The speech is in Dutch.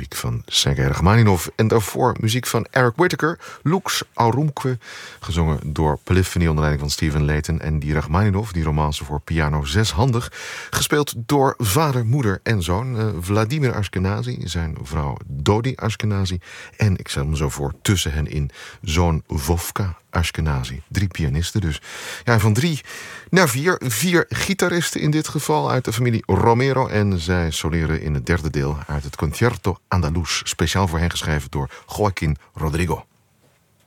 muziek van Sergei Rachmaninov. En daarvoor muziek van Eric Whitacre, Lux Aurumque, gezongen door Polyphony onder leiding van Stephen Layton. En die Rachmaninov, die romance voor piano zeshandig, gespeeld door vader, moeder en zoon. Vladimir Ashkenazy, zijn vrouw Dodi Ashkenazy. En ik stel me zo voor, tussen hen in zoon Vovka Ashkenazy. 3 pianisten dus. Ja, van 3 naar 4. 4 gitaristen in dit geval uit de familie Romero. En zij soleren in het derde deel uit het Concierto Andaluz. Speciaal voor hen geschreven door Joaquín Rodrigo.